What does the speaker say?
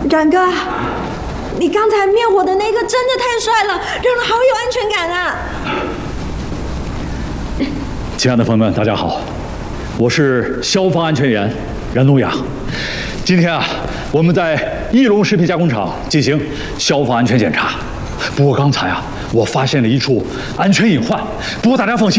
冉哥，你刚才灭火的那个真的太帅了，让人好有安全感啊！ 亲爱的朋友们，大家好，我是消防安全员冉东阳。今天啊，我们在翼龙食品加工厂进行消防安全检查。不过刚才啊，我发现了一处安全隐患。不过大家放心。